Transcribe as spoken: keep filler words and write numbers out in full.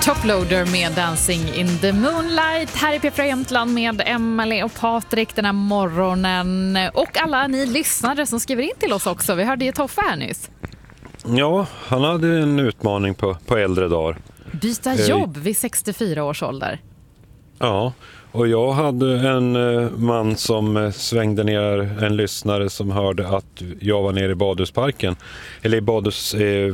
Toploader med Dancing in the Moonlight här i P fyra Jämtland med Emelie och Patrik den här morgonen. Och alla ni lyssnare som skriver in till oss också. Vi hörde ju Toffe här nyss. Ja, han hade en utmaning på, på äldre dagar. Byta jobb vid sextiofyra års ålder. Ja, och jag hade en eh, man som eh, svängde ner, en lyssnare som hörde att jag var nere i badhusparken, eller i badhus, eh,